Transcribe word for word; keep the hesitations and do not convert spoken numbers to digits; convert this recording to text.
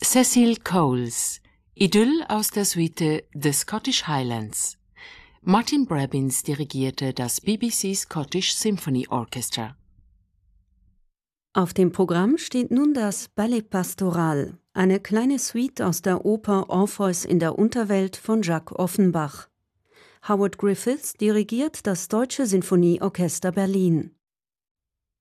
Cecil Coles, Idyll aus der Suite The Scottish Highlands. Martin Brabbins dirigierte das B B C Scottish Symphony Orchestra. Auf dem Programm steht nun das Ballet Pastoral, eine kleine Suite aus der Oper Orpheus in der Unterwelt von Jacques Offenbach. Howard Griffiths dirigiert das Deutsche Sinfonieorchester Berlin.